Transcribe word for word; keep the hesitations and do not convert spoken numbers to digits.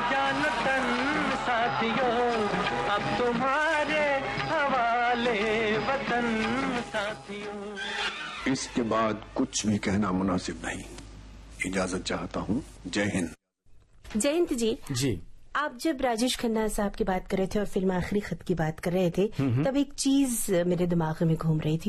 जान तन साथियों, अब तुम्हारे हवाले वतन साथियों। इसके बाद कुछ भी कहना मुनासिब नहीं। इजाजत चाहता हूँ। जय हिंद। जयंत जी जी आप जब राजेश खन्ना साहब की बात कर रहे थे और फिल्म आखिरी खत की बात कर रहे थे, तब एक चीज मेरे दिमाग में घूम रही थी।